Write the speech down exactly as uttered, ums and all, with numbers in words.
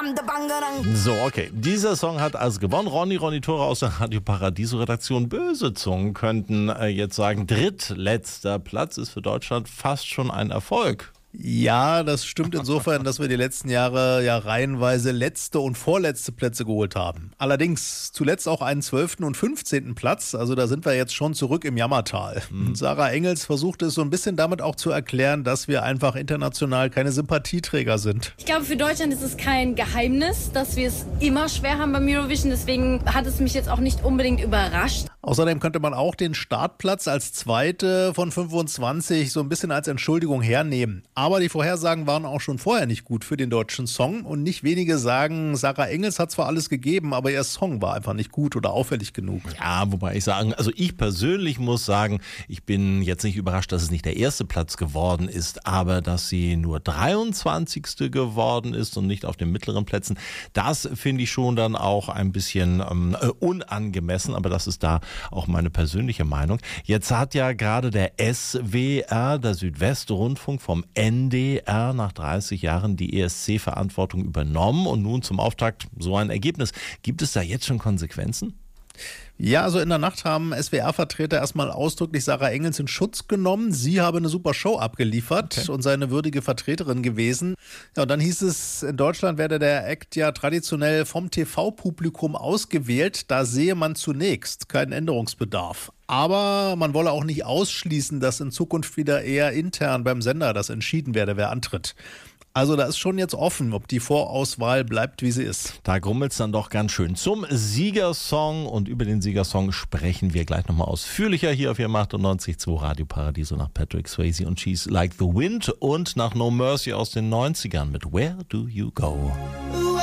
So, okay. Dieser Song hat also gewonnen. Ronny, Ronny Tore aus der Radio Paradiso Redaktion. Böse Zungen könnten äh, jetzt sagen, drittletzter Platz ist für Deutschland fast schon ein Erfolg. Ja, das stimmt insofern, dass wir die letzten Jahre ja reihenweise letzte und vorletzte Plätze geholt haben. Allerdings zuletzt auch einen zwölften und fünfzehnten Platz. Also da sind wir jetzt schon zurück im Jammertal. Mhm. Sarah Engels versucht es so ein bisschen damit auch zu erklären, dass wir einfach international keine Sympathieträger sind. Ich glaube, für Deutschland ist es kein Geheimnis, dass wir es immer schwer haben beim Eurovision. Deswegen hat es mich jetzt auch nicht unbedingt überrascht. Außerdem könnte man auch den Startplatz als zweite von fünfundzwanzig so ein bisschen als Entschuldigung hernehmen. Aber die Vorhersagen waren auch schon vorher nicht gut für den deutschen Song. Und nicht wenige sagen, Sarah Engels hat zwar alles gegeben, aber ihr Song war einfach nicht gut oder auffällig genug. Ja, wobei ich sagen, also ich persönlich muss sagen, ich bin jetzt nicht überrascht, dass es nicht der erste Platz geworden ist, aber dass sie nur dreiundzwanzigste geworden ist und nicht auf den mittleren Plätzen. Das finde ich schon dann auch ein bisschen ähm, unangemessen, aber das ist da auch meine persönliche Meinung. Jetzt hat ja gerade der S W R, der Südwestrundfunk, vom N D R nach dreißig Jahren die E S C-Verantwortung übernommen und nun zum Auftakt so ein Ergebnis. Gibt es da jetzt schon Konsequenzen? Ja, also in der Nacht haben S W R-Vertreter erstmal ausdrücklich Sarah Engels in Schutz genommen. Sie habe eine super Show abgeliefert okay. und sei eine würdige Vertreterin gewesen. Ja, und dann hieß es, in Deutschland werde der Act ja traditionell vom T V-Publikum ausgewählt. Da sehe man zunächst keinen Änderungsbedarf. Aber man wolle auch nicht ausschließen, dass in Zukunft wieder eher intern beim Sender das entschieden werde, wer antritt. Also da ist schon jetzt offen, ob die Vorauswahl bleibt, wie sie ist. Da grummelt es dann doch ganz schön. Zum Siegersong und über den Siegersong sprechen wir gleich nochmal ausführlicher hier auf Ihrem achtundneunzig Komma zwei Radio Paradiso nach Patrick Swayze und She's Like the Wind und nach No Mercy aus den neunzigern mit Where Do You Go?